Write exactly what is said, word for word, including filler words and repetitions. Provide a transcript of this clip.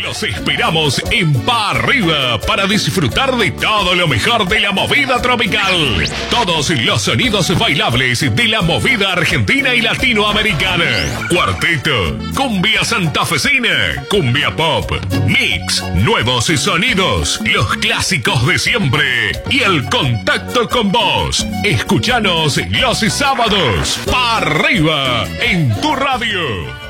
Los esperamos en Pa' Arriba para disfrutar de todo lo mejor de la movida tropical. Todos los sonidos bailables de la movida argentina y latinoamericana. Cuarteto, cumbia santafesina, cumbia pop, mix, nuevos sonidos, los clásicos de siempre y el contacto con vos. Escuchanos los sábados. Pa' Arriba en tu radio.